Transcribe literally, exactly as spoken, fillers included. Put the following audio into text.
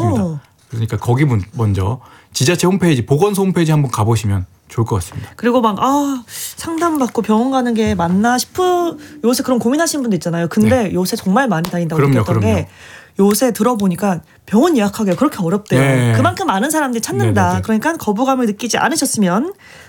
있습니다. 오. 그러니까 거기 먼저 지자체 홈페이지, 보건소 홈페이지 한번 가보시면 좋을 것 같습니다. 그리고 막 아 상담받고 병원 가는 게 맞나 싶어 요새 그런 고민하시는 분도 있잖아요. 근데 네. 요새 정말 많이 다닌다고 그럼요, 느꼈던 그럼요. 게 요새 들어보니까 병원 예약하기가 그렇게 어렵대요. 네. 그만큼 많은 사람들이 찾는다. 네네네. 그러니까 거부감을 느끼지 않으셨으면